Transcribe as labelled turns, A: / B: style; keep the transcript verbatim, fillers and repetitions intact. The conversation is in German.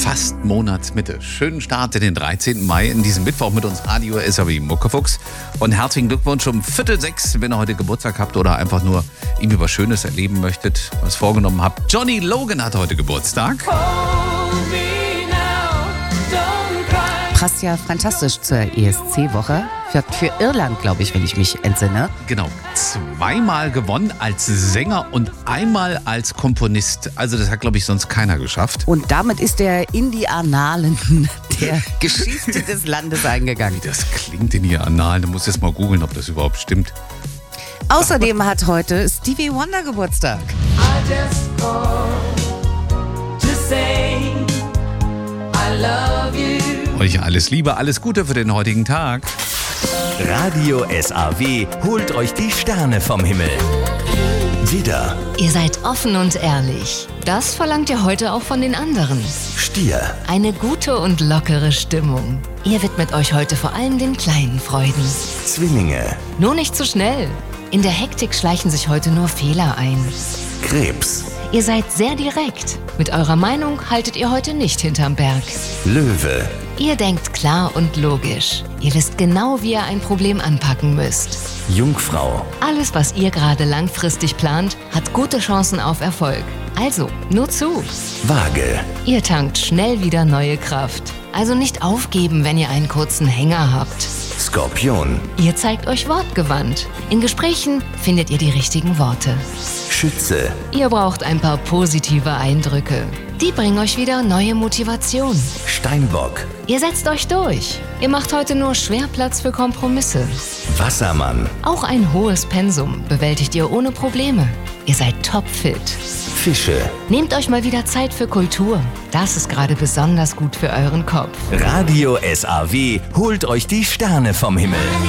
A: fast Monatsmitte. Schönen Start in den dreizehnten Mai, in diesem Mittwoch mit uns Radio S A W Muckefuchs. Und herzlichen Glückwunsch um Viertel sechs, wenn ihr heute Geburtstag habt oder einfach nur irgendwie was Schönes erleben möchtet, was vorgenommen habt. Johnny Logan hat heute Geburtstag.
B: Passt ja fantastisch zur E S C-Woche. Für, für Irland, glaube ich, wenn ich mich entsinne.
A: Genau, zweimal gewonnen als Sänger und einmal als Komponist. Also das hat, glaube ich, sonst keiner geschafft.
B: Und damit ist er in die Annalen der Geschichte des Landes eingegangen.
A: Wie das klingt in die Annalen. Du musst jetzt mal googeln, ob das überhaupt stimmt.
B: Außerdem hat heute Stevie Wonder Geburtstag.
C: I just called to say I love you.
A: Euch alles Liebe, alles Gute für den heutigen Tag.
D: Radio S A W holt euch die Sterne vom Himmel. Widder,
E: Ihr seid offen und ehrlich. Das verlangt ihr heute auch von den anderen.
D: Stier,
E: Eine gute und lockere Stimmung. Ihr widmet euch heute vor allem den kleinen Freuden.
D: Zwillinge,
E: Nur nicht zu schnell. In der Hektik schleichen sich heute nur Fehler ein.
D: Krebs,
E: Ihr seid sehr direkt. Mit eurer Meinung haltet ihr heute nicht hinterm Berg.
D: Löwe,
E: Ihr denkt klar und logisch. Ihr wisst genau, wie ihr ein Problem anpacken müsst.
D: Jungfrau,
E: Alles, was ihr gerade langfristig plant, hat gute Chancen auf Erfolg. Also, nur zu.
D: Waage,
E: Ihr tankt schnell wieder neue Kraft. Also nicht aufgeben, wenn ihr einen kurzen Hänger habt.
D: Skorpion,
E: Ihr zeigt euch wortgewandt. In Gesprächen findet ihr die richtigen Worte.
D: Schütze,
E: Ihr braucht ein paar positive Eindrücke. Die bringen euch wieder neue Motivation.
D: Steinbock,
E: Ihr setzt euch durch. Ihr macht heute nur schwer Platz für Kompromisse.
D: Wassermann,
E: Auch ein hohes Pensum bewältigt ihr ohne Probleme. Ihr seid topfit.
D: Fische.
E: Nehmt euch mal wieder Zeit für Kultur. Das ist gerade besonders gut für euren Kopf.
D: Radio S A W holt euch die Sterne vom Himmel.